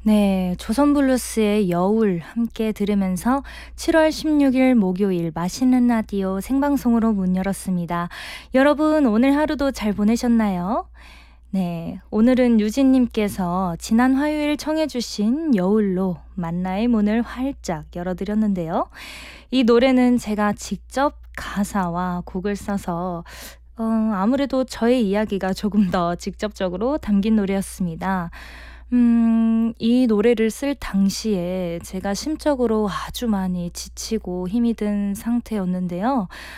네, 조선블루스의 여울 함께 들으면서 7월 16일 목요일 맛있는 라디오 생방송으로 문 열었습니다. 여러분, 오늘 하루도 잘 보내셨나요? 네, 오늘은 유진님께서 지난 화요일 청해주신 여울로 만나의 문을 활짝 열어드렸는데요. 이 노래는 제가 직접 가사와 곡을 써서 아무래도 저의 이야기가 조금 더 직접적으로 담긴 노래였습니다. 이 노래를 쓸 당시에 제가 심적으로 아주 많이 지치고 힘이 든 상태였는데요.